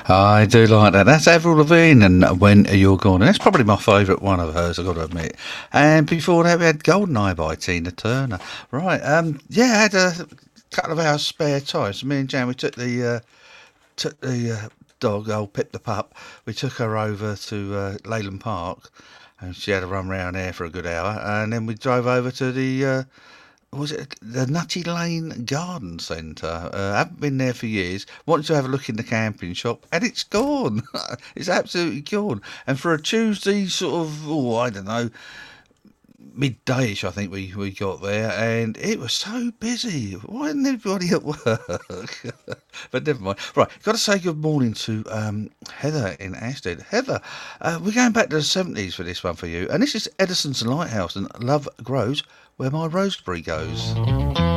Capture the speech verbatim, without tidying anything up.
I do like that. That's Avril Lavigne and When You're Gone. And that's probably my favourite one of hers, I've got to admit. And before that, we had Goldeneye by Tina Turner. Right, um, yeah, I had a couple of hours spare time. So me and Jan, we took the uh, took the uh, dog, old Pip the pup. We took her over to uh, Leyland Park, and she had a run round there for a good hour. And then we drove over to the uh, was it the Nutty Lane Garden Centre? Uh, I haven't been there for years. Wanted to have a look in the camping shop, and it's gone. It's absolutely gone. And for a Tuesday, sort of, oh, I don't know, middayish, I think we, we got there, and it was so busy. Why isn't everybody at work? But never mind. Right, got to say good morning to um, Heather in Ashtead. Heather, uh, we're going back to the seventies for this one for you, and this is Edison's Lighthouse and Love Grows Where My Roseberry Goes.